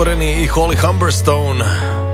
I Holly Humberstone.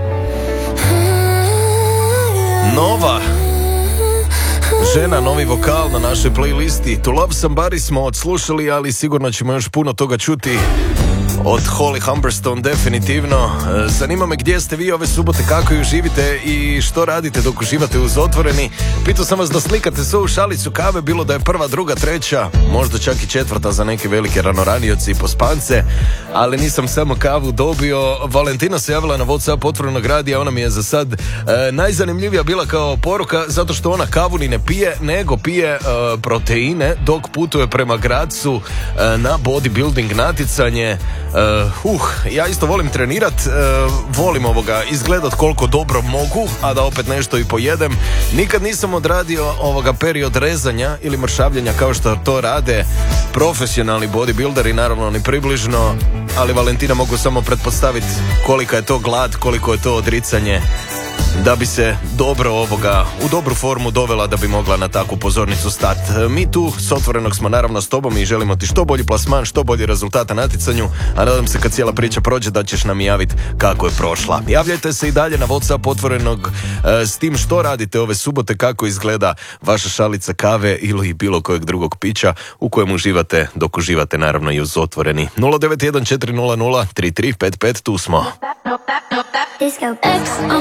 Nova žena, novi vokal na našoj playlisti. To Love Somebody smo odslušali, ali sigurno ćemo još puno toga čuti od Holly Humberstone, definitivno. Zanima me gdje ste vi ove subote, kako ju živite i što radite dok uživate uz Otvoreni. Pitao sam vas da slikate svoju šalicu kave, bilo da je prva, druga, treća, možda čak i četvrta za neke velike ranoranioci i pospance, ali nisam samo kavu dobio. Valentina se javila na WhatsApp Otvorenog radija, ona mi je za sad najzanimljivija bila kao poruka, zato što ona kavu ni ne pije, nego pije proteine dok putuje prema Grazu na bodybuilding natjecanje. Ja isto volim trenirat, volim izgledat koliko dobro mogu, a da opet nešto i pojedem. Nikad nisam odradio period rezanja ili mršavljenja kao što to rade profesionalni bodybuilderi, naravno ni približno, ali Valentina mogu samo pretpostaviti kolika je to glad, koliko je to odricanje da bi se dobro u dobru formu dovela da bi mogla na takvu pozornicu stati. Mi tu s Otvorenog smo naravno s tobom i želimo ti što bolji plasman, što bolji rezultat na natjecanju, a nadam se kad cijela priča prođe da ćeš nam javiti kako je prošla. Javljajte se i dalje na WhatsApp Otvorenog s tim što radite ove subote, kako izgleda vaša šalica kave ili bilo kojeg drugog pića u kojem uživate dok uživate naravno i uz Otvoreni. 091 400 3355, tu smo.